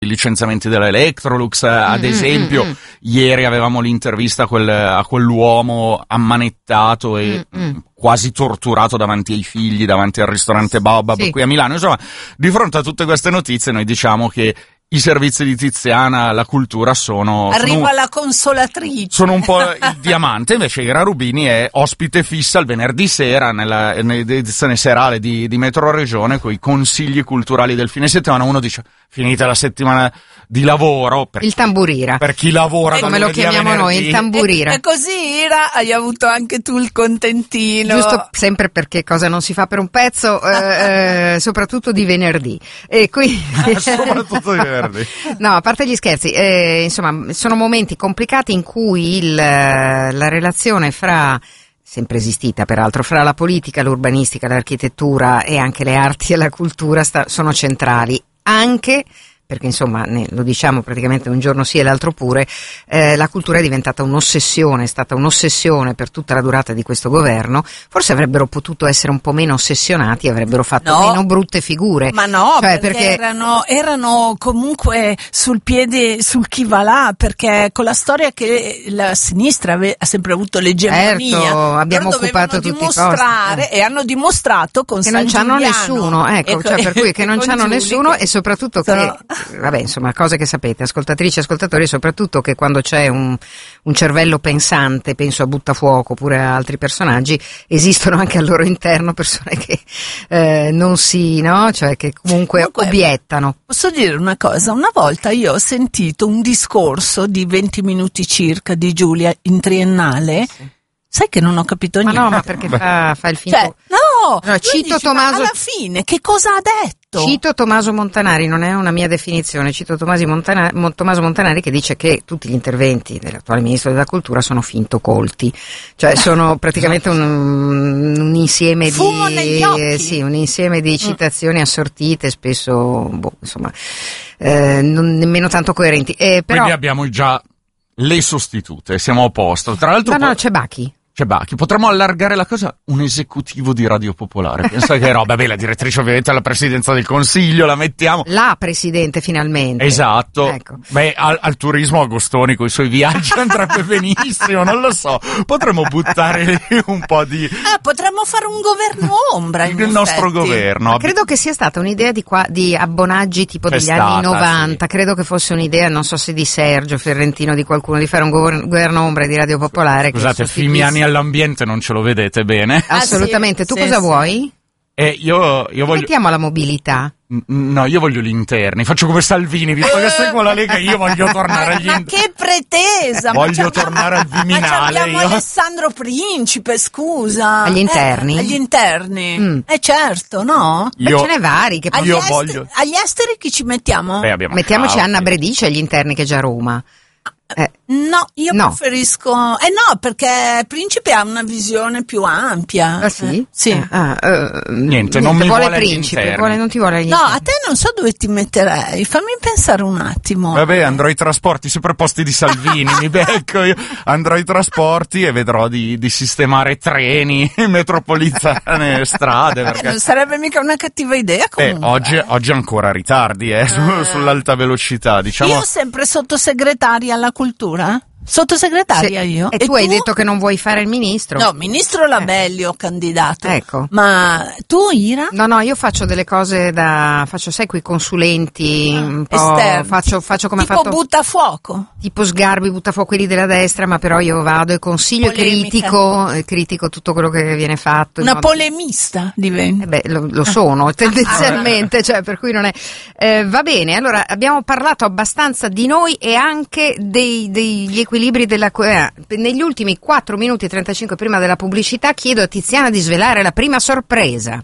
i licenziamenti della Electrolux, ad esempio. Ieri avevamo l'intervista a quell'uomo ammanettato e quasi torturato davanti ai figli, davanti al ristorante Baobab qui a Milano. Insomma, di fronte a tutte queste notizie noi diciamo che i servizi di Tiziana, la cultura Arriva la consolatrice. Sono un po' il diamante, invece Ira Rubini è ospite fissa il venerdì sera nell'edizione serale di Metro Regione con i consigli culturali del fine settimana. Uno dice, finita la settimana di lavoro. Il tamburira. Per chi lavora come lo chiamiamo noi, il tamburira. E così Ira hai avuto anche tu il contentino. Giusto, sempre perché cosa non si fa per un pezzo, soprattutto di venerdì. E quindi soprattutto di venerdì. No, a parte gli scherzi, insomma, sono momenti complicati in cui la relazione sempre esistita peraltro, fra la politica, l'urbanistica, l'architettura e anche le arti e la cultura sono centrali, anche perché insomma lo diciamo praticamente un giorno sì e l'altro pure, la cultura è diventata un'ossessione, è stata un'ossessione per tutta la durata di questo governo. Forse avrebbero potuto essere un po' meno ossessionati, avrebbero fatto meno brutte figure. Ma no, perché erano comunque sul piede, sul chi va là, perché con la storia che la sinistra ha sempre avuto l'egemonia, certo, abbiamo occupato tutti i posti. E hanno dimostrato con che non c'hanno nessuno, cioè per cui che non c'hanno nessuno e soprattutto che vabbè, insomma, cose che sapete, ascoltatrici e ascoltatori, soprattutto che quando c'è un cervello pensante, penso a Buttafuoco oppure a altri personaggi, esistono anche al loro interno persone che non si, no? Cioè che comunque obiettano. Posso dire una cosa? Una volta io ho sentito un discorso di 20 minuti circa di Giulia in triennale. Sì. Sai che non ho capito niente. Ma no, ma perché fa il finto. Cioè, cito Tommaso. Alla fine, che cosa ha detto? Cito Tommaso Montanari, non è una mia definizione. Cito Tommaso Montanari che dice che tutti gli interventi dell'attuale ministro della cultura sono finto colti. Cioè sono praticamente un insieme fumo negli occhi. Un insieme di citazioni assortite, spesso, insomma, non nemmeno tanto coerenti. Però quindi abbiamo già le sostitute, siamo a posto. Tra l'altro no, c'è Bacchi. Potremmo allargare la cosa, un esecutivo di Radio Popolare. Pensa che roba, la direttrice ovviamente alla presidenza del consiglio, la mettiamo. La presidente finalmente. Esatto. Ecco. Al turismo Agostoni con i suoi viaggi andrebbe benissimo, non lo so. Potremmo buttare un po' di... potremmo fare un governo ombra il nostro governo. Credo che sia stata un'idea di abbonaggi tipo degli anni 90, sì. Credo che fosse un'idea, non so se di Sergio Ferrentino, di qualcuno, di fare un governo ombra di Radio Popolare. Scusate, Fimiani all'ambiente non ce lo vedete bene? Assolutamente. Tu cosa vuoi? Io voglio... Mettiamo la mobilità. No, io voglio gli interni. Faccio come Salvini, visto che seguo la Lega, io voglio tornare agli interni. Ma che pretesa! Voglio tornare al Viminale. Ma abbiamo Alessandro Principe, scusa. Agli interni? Agli interni. Certo, no? Ce n'è vari. Che agli esteri chi ci mettiamo? Mettiamoci Anna Bredice agli interni, che è già a Roma. No, io preferisco... no, perché Principe ha una visione più ampia. Ah sì? Sì. Niente, non mi vuole Principe, non ti vuole niente. No, a te non so dove ti metterei, fammi pensare un attimo. Vabbè, andrò ai trasporti, sempre posti di Salvini, mi becco io. Andrò ai trasporti e vedrò di sistemare treni, metropolitane, strade. Perché... non sarebbe mica una cattiva idea comunque. Oggi ancora ritardi, sull'alta velocità, diciamo. Io sempre sottosegretaria alla cultura. Sottosegretaria io. E tu hai detto che non vuoi fare il ministro? No, ministro Labelli ho candidato. Ecco. Ma tu, Ira? No, io faccio delle cose sai, quei consulenti un po' esterni. Faccio come tipo ha fatto Buttafuoco. Tipo Sgarbi, Buttafuoco, quelli della destra, ma però io vado e consiglio e critico tutto quello che viene fatto. Una polemista diventi. Lo sono tendenzialmente, cioè per cui non è va bene. Allora, abbiamo parlato abbastanza di noi e anche degli equilibri negli ultimi 4 minuti e 35 prima della pubblicità chiedo a Tiziana di svelare la prima sorpresa.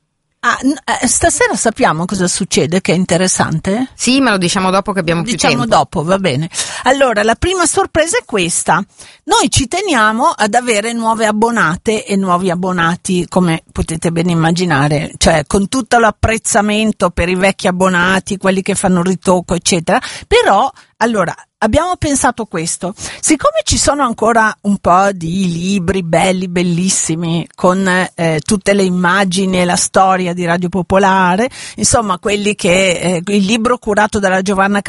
Stasera sappiamo cosa succede, che è interessante? Sì, ma lo diciamo dopo che abbiamo più tempo. Diciamo dopo, va bene. Allora, la prima sorpresa è questa. Noi ci teniamo ad avere nuove abbonate e nuovi abbonati, come potete ben immaginare, cioè con tutto l'apprezzamento per i vecchi abbonati, quelli che fanno ritocco, eccetera. Però, allora, abbiamo pensato questo: siccome ci sono ancora un po' di libri belli, bellissimi, con tutte le immagini e la storia di Radio Popolare, insomma quelli che il libro curato dalla Giovanna